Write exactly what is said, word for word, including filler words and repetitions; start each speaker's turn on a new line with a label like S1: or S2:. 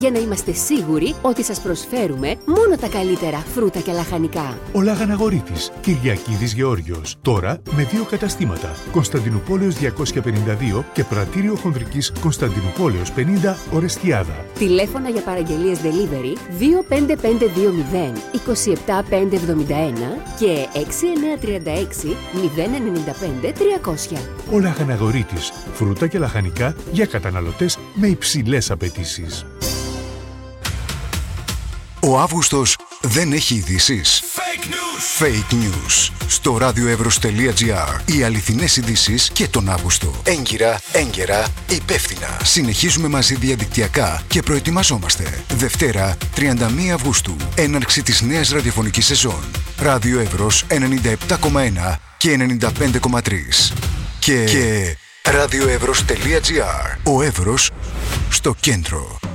S1: Για να είμαστε σίγουροι ότι σας προσφέρουμε μόνο τα καλύτερα φρούτα και λαχανικά.
S2: Ο Λαγαναγορίτης, Κυριακίδης Γεώργιος. Τώρα με δύο καταστήματα. Κωνσταντινούπολεως διακόσια πενήντα δύο και Πρατήριο Χονδρικής Κωνσταντινούπολεως πενήντα, Ορεστιάδα.
S1: Τηλέφωνα για παραγγελίες delivery δύο πέντε πέντε δύο μηδέν δύο επτά πέντε εβδομήντα ένα και έξι εννιά τρία έξι μηδέν εννιά πέντε τριακόσια.
S2: Ο Λαγαναγορίτης, φρούτα και λαχανικά για καταναλωτές με υψηλές απαιτήσεις.
S3: Ο Αύγουστος δεν έχει ειδήσεις. Fake news. Fake news. Στο radioevros.gr. Οι αληθινές ειδήσεις και τον Αύγουστο. Έγκυρα, έγκαιρα, υπεύθυνα. Συνεχίζουμε μαζί διαδικτυακά και προετοιμαζόμαστε. Δευτέρα, τριάντα μία Αυγούστου. Έναρξη της νέας ραδιοφωνικής σεζόν. Ράδιο Εύρος ενενήντα επτά κόμμα ένα και ενενήντα πέντε κόμμα τρία. Και, και radioevros.gr. Ο Εύρος στο κέντρο.